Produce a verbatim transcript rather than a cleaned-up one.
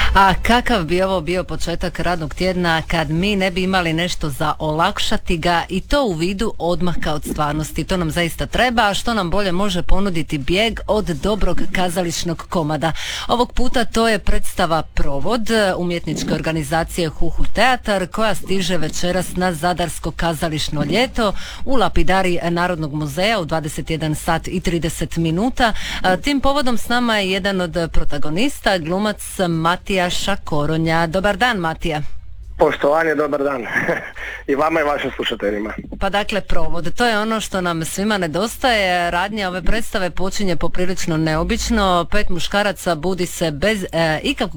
A kakav bi ovo bio početak radnog tjedna kad mi ne bi imali nešto za olakšati ga i to u vidu odmaka od stvarnosti. To nam zaista treba, a što nam bolje može ponuditi bijeg od dobrog kazališnog komada. Ovog puta to je predstava Provod umjetničke organizacije Huhu Teatar koja stiže večeras na Zadarsko kazališno ljeto u lapidari Narodnog muzeja u dvadeset jedan sat i trideset minuta. Tim povodom s nama je jedan od protagonista, glumac Matija Šakoronja. Dobar dan, Matija. Poštovanje, dobar dan. I vama i vašim slušateljima. Pa dakle, Provod, to je ono što nam svima nedostaje. Radnja ove predstave počinje poprilično neobično. Pet muškaraca budi se bez e, ikakvog